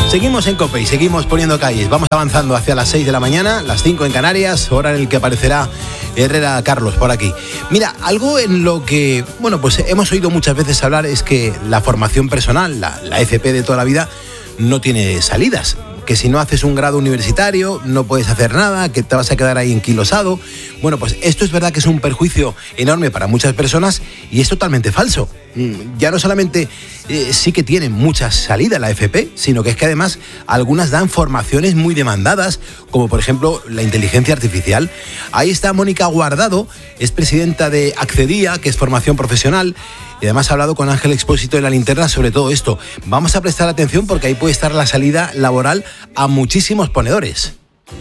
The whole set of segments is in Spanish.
Seguimos en COPE y seguimos poniendo calles. Vamos avanzando hacia las 6 de la mañana, las 5 en Canarias, hora en la que aparecerá Herrera Carlos por aquí. Mira, algo en lo que, pues hemos oído muchas veces hablar es que la formación personal, la FP de toda la vida, no tiene salidas. Que si no haces un grado universitario no puedes hacer nada, que te vas a quedar ahí enquilosado. Bueno, pues esto es verdad que es un perjuicio enorme para muchas personas y es totalmente falso. Ya no solamente sí que tiene mucha salida la FP, sino que es que además algunas dan formaciones muy demandadas, como por ejemplo la inteligencia artificial. Ahí está Mónica Guardado, es presidenta de Accedía, que es formación profesional, y además ha hablado con Ángel Expósito de La Linterna sobre todo esto. Vamos a prestar atención porque ahí puede estar la salida laboral a muchísimos ponedores.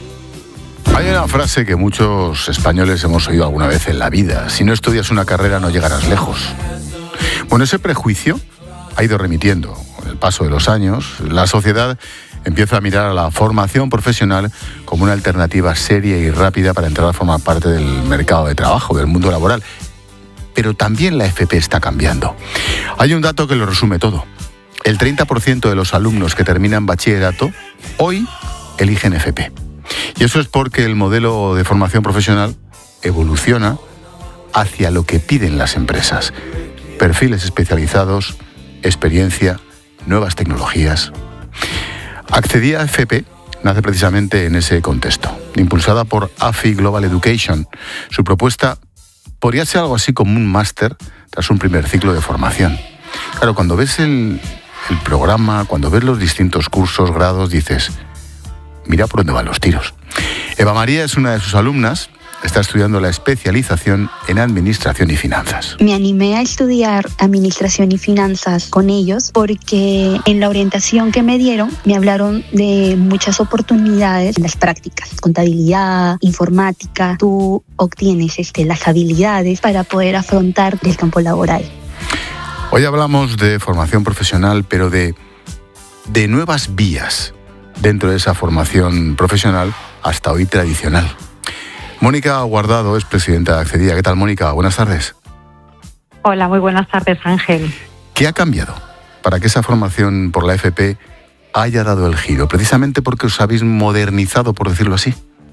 Hay una frase que muchos españoles hemos oído alguna vez en la vida: si no estudias una carrera no llegarás lejos. Bueno, ese prejuicio ha ido remitiendo con el paso de los años. La sociedad empieza a mirar a la formación profesional como una alternativa seria y rápida para entrar a formar parte del mercado de trabajo, del mundo laboral. Pero también la FP está cambiando. Hay un dato que lo resume todo. El 30% de los alumnos que terminan bachillerato hoy eligen FP. Y eso es porque el modelo de formación profesional evoluciona hacia lo que piden las empresas. Perfiles especializados, experiencia, nuevas tecnologías. Accedía a FP nace precisamente en ese contexto. Impulsada por AFI Global Education, su propuesta podría ser algo así como un máster tras un primer ciclo de formación. Claro, cuando ves el programa, cuando ves los distintos cursos, grados, dices, mira por dónde van los tiros. Eva María es una de sus alumnas, está estudiando la especialización en Administración y Finanzas. Me animé a estudiar Administración y Finanzas con ellos porque en la orientación que me dieron me hablaron de muchas oportunidades en las prácticas, contabilidad, informática. Tú obtienes las habilidades para poder afrontar el campo laboral. Hoy hablamos de formación profesional, pero de nuevas vías dentro de esa formación profesional hasta hoy tradicional. Mónica Guardado es presidenta de Accedía. ¿Qué tal, Mónica? Buenas tardes. Hola, muy buenas tardes, Ángel. ¿Qué ha cambiado para que esa formación por la FP haya dado el giro? Precisamente porque os habéis modernizado, por decirlo así.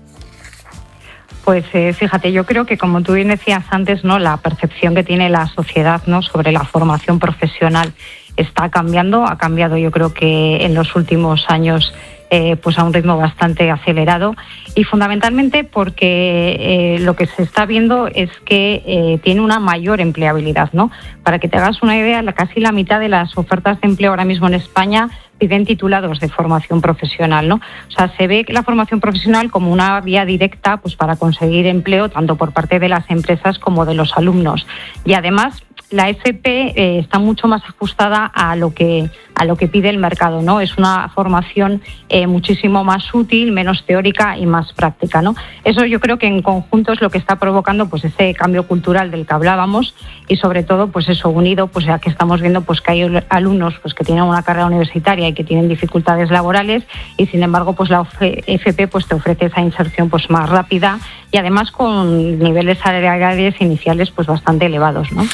Pues fíjate, yo creo que como tú bien decías antes, ¿no?, la percepción que tiene la sociedad, ¿no?, sobre la formación profesional está cambiando. Ha cambiado, yo creo que en los últimos años pues a un ritmo bastante acelerado, y fundamentalmente porque lo que se está viendo es que tiene una mayor empleabilidad, ¿no? Para que te hagas una idea, casi la mitad de las ofertas de empleo ahora mismo en España piden titulados de formación profesional, ¿no? O sea, se ve que la formación profesional como una vía directa pues para conseguir empleo tanto por parte de las empresas como de los alumnos. Y además la FP está mucho más ajustada a lo que pide el mercado, ¿no? Es una formación muchísimo más útil, menos teórica y más práctica, ¿no? Eso yo creo que en conjunto es lo que está provocando pues ese cambio cultural del que hablábamos, y sobre todo pues eso unido pues a que estamos viendo pues que hay alumnos pues que tienen una carrera universitaria y que tienen dificultades laborales, y sin embargo pues la FP pues te ofrece esa inserción pues más rápida y además con niveles salariales iniciales pues bastante elevados, ¿no?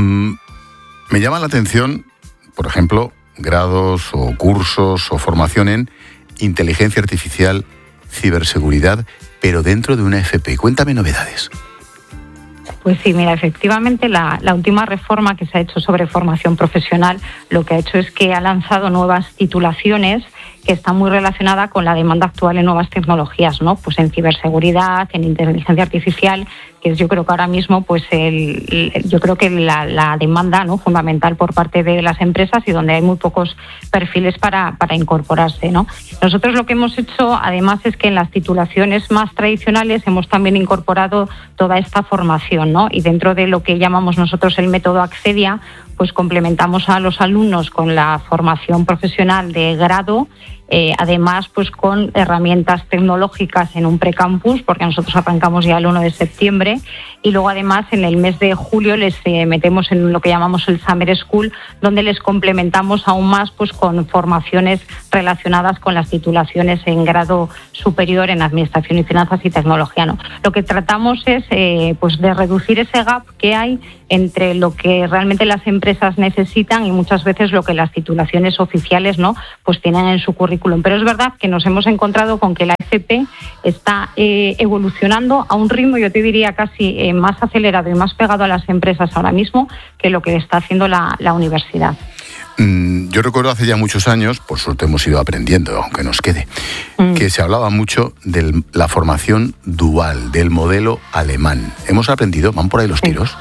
Me llama la atención, por ejemplo, grados o cursos o formación en inteligencia artificial, ciberseguridad, pero dentro de una FP. Cuéntame novedades. Pues sí, mira, efectivamente la última reforma que se ha hecho sobre formación profesional lo que ha hecho es que ha lanzado nuevas titulaciones que están muy relacionadas con la demanda actual en nuevas tecnologías, ¿no? Pues en ciberseguridad, en inteligencia artificial, que es yo creo que ahora mismo pues yo creo que la demanda, ¿no?, fundamental por parte de las empresas y donde hay muy pocos perfiles para incorporarse, ¿no? Nosotros lo que hemos hecho además es que en las titulaciones más tradicionales hemos también incorporado toda esta formación, ¿no? Y dentro de lo que llamamos nosotros el método Accedía, pues complementamos a los alumnos con la formación profesional de grado, además pues con herramientas tecnológicas en un precampus, porque nosotros arrancamos ya el 1 de septiembre, y luego además en el mes de julio les metemos en lo que llamamos el Summer School, donde les complementamos aún más pues con formaciones relacionadas con las titulaciones en grado superior en Administración y Finanzas y Tecnología, ¿no? Lo que tratamos es pues de reducir ese gap que hay entre lo que realmente las empresas necesitan y muchas veces lo que las titulaciones oficiales, ¿no?, pues tienen en su currículum currículum. Pero es verdad que nos hemos encontrado con que la FP está evolucionando a un ritmo, yo te diría, casi más acelerado y más pegado a las empresas ahora mismo que lo que está haciendo la universidad. Yo recuerdo hace ya muchos años, por suerte hemos ido aprendiendo, aunque nos quede, que se hablaba mucho de la formación dual, del modelo alemán. ¿Hemos aprendido? ¿Van por ahí los tiros?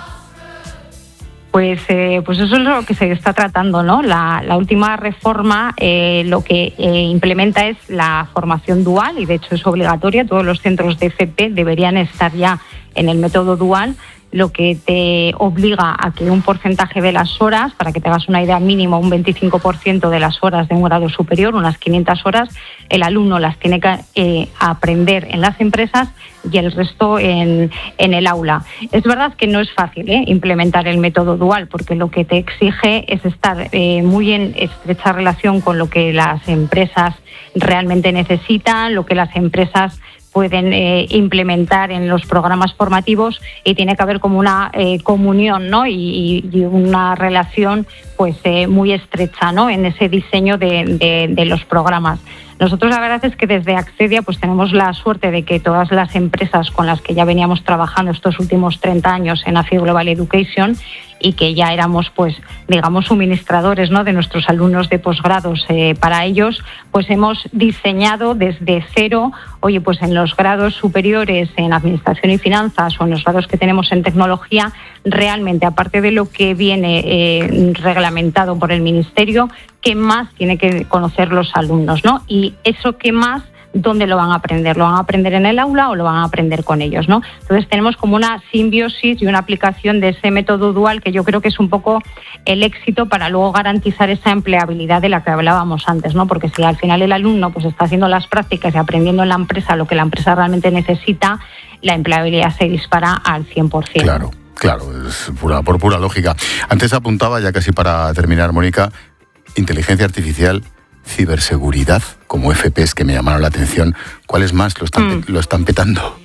Pues eso es lo que se está tratando, ¿no? La última reforma lo que implementa es la formación dual, y de hecho es obligatoria. Todos los centros de FP deberían estar ya en el método dual, lo que te obliga a que un porcentaje de las horas, para que te hagas una idea, mínimo un 25% de las horas de un grado superior, unas 500 horas, el alumno las tiene que aprender en las empresas y el resto en el aula. Es verdad que no es fácil implementar el método dual, porque lo que te exige es estar muy en estrecha relación con lo que las empresas realmente necesitan, lo que las empresas pueden implementar en los programas formativos, y tiene que haber como una comunión, ¿no? y una relación pues muy estrecha, ¿no? En ese diseño de los programas. Nosotros la verdad es que desde Accedia pues tenemos la suerte de que todas las empresas con las que ya veníamos trabajando estos últimos 30 años en AFI Global Education, y que ya éramos pues digamos suministradores, ¿no? de nuestros alumnos de posgrados para ellos, pues hemos diseñado desde cero, oye, pues en los grados superiores en Administración y Finanzas o en los grados que tenemos en Tecnología, realmente aparte de lo que viene reglamentado por el Ministerio, ¿qué más tiene que conocer los alumnos, ¿no? Y eso ¿qué más? ¿Dónde lo van a aprender? ¿Lo van a aprender en el aula o lo van a aprender con ellos, ¿no? Entonces tenemos como una simbiosis y una aplicación de ese método dual que yo creo que es un poco el éxito para luego garantizar esa empleabilidad de la que hablábamos antes, ¿no? Porque si al final el alumno pues está haciendo las prácticas y aprendiendo en la empresa lo que la empresa realmente necesita, la empleabilidad se dispara al 100%. Claro, es por pura lógica. Antes apuntaba, ya casi para terminar, Mónica, inteligencia artificial, ciberseguridad, como FPs que me llamaron la atención. ¿Cuáles más lo están petando?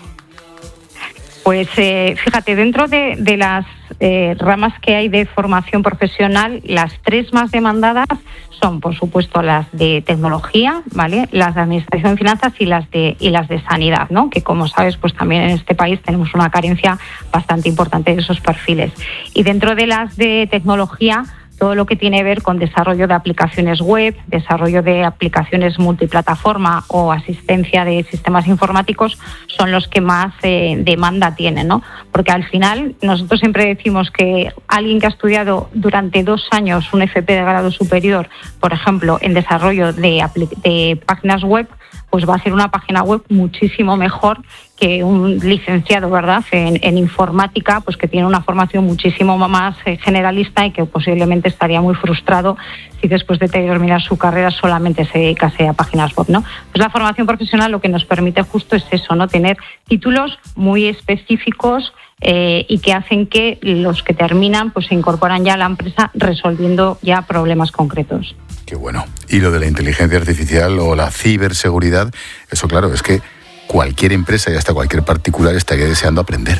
Pues fíjate, dentro de las ramas que hay de formación profesional, las tres más demandadas son, por supuesto, las de tecnología, ¿vale? Las de administración y finanzas y las de sanidad, ¿no? Que como sabes, pues también en este país tenemos una carencia bastante importante de esos perfiles. Y dentro de las de tecnología, todo lo que tiene que ver con desarrollo de aplicaciones web, desarrollo de aplicaciones multiplataforma o asistencia de sistemas informáticos son los que más demanda tienen, ¿no? Porque al final nosotros siempre decimos que alguien que ha estudiado durante 2 años un FP de grado superior, por ejemplo, en desarrollo de páginas web, pues va a ser una página web muchísimo mejor que un licenciado, ¿verdad?, en informática, pues que tiene una formación muchísimo más generalista y que posiblemente estaría muy frustrado si después de terminar su carrera solamente se dedicase a páginas web, ¿no? Pues la formación profesional lo que nos permite justo es eso, ¿no? Tener títulos muy específicos y que hacen que los que terminan pues se incorporan ya a la empresa resolviendo ya problemas concretos. Qué bueno. Y lo de la inteligencia artificial o la ciberseguridad, eso claro, es que cualquier empresa y hasta cualquier particular estaría deseando aprender.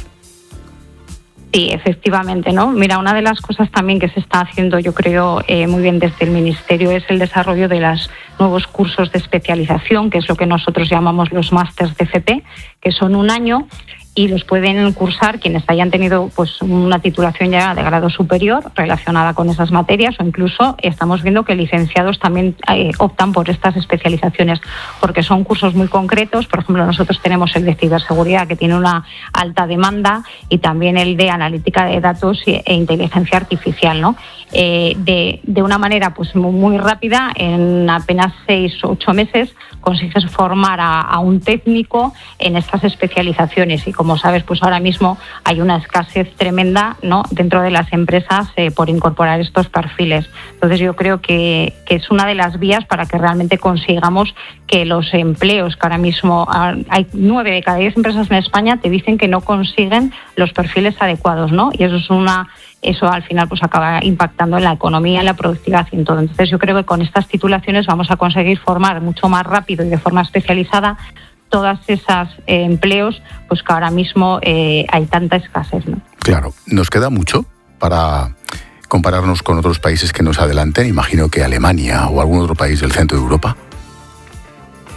Sí, efectivamente, ¿no? Mira, una de las cosas también que se está haciendo, yo creo, muy bien desde el Ministerio es el desarrollo de los nuevos cursos de especialización, que es lo que nosotros llamamos los másters de FP, que son 1 año y los pueden cursar quienes hayan tenido pues una titulación ya de grado superior relacionada con esas materias, o incluso estamos viendo que licenciados también optan por estas especializaciones porque son cursos muy concretos. Por ejemplo, nosotros tenemos el de ciberseguridad, que tiene una alta demanda, y también el de analítica de datos e inteligencia artificial, ¿no? De una manera pues muy rápida, en apenas 6 o 8 meses consigues formar a un técnico en estas especializaciones, y como sabes, pues ahora mismo hay una escasez tremenda, ¿no?, dentro de las empresas por incorporar estos perfiles. Entonces yo creo que es una de las vías para que realmente consigamos que los empleos, que ahora mismo hay 9 de cada 10 empresas en España, te dicen que no consiguen los perfiles adecuados, ¿no? Y eso al final pues acaba impactando en la economía, en la productividad y en todo. Entonces yo creo que con estas titulaciones vamos a conseguir formar mucho más rápido y de forma especializada todas esas empleos pues que ahora mismo hay tanta escasez, ¿no? Claro, nos queda mucho para compararnos con otros países que nos adelanten, imagino que Alemania o algún otro país del centro de Europa.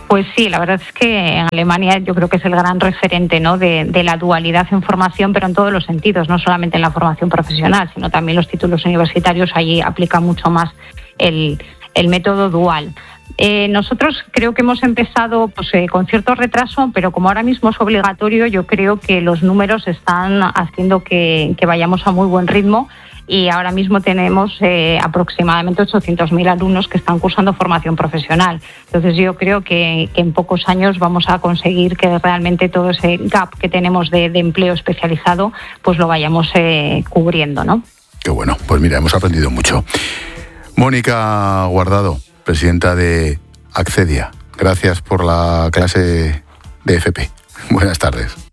Pues sí, la verdad es que en Alemania yo creo que es el gran referente, ¿no?, de la dualidad en formación, pero en todos los sentidos, no solamente en la formación profesional, sino también los títulos universitarios. Allí aplica mucho más el método dual. Nosotros creo que hemos empezado con cierto retraso, pero como ahora mismo es obligatorio, yo creo que los números están haciendo que vayamos a muy buen ritmo. Y ahora mismo tenemos aproximadamente 800.000 alumnos que están cursando formación profesional. Entonces yo creo que en pocos años vamos a conseguir que realmente todo ese gap que tenemos de empleo especializado pues lo vayamos cubriendo, ¿no? Qué bueno, pues mira, hemos aprendido mucho. Mónica Guardado, presidenta de Accedia, gracias por la clase de FP. Buenas tardes.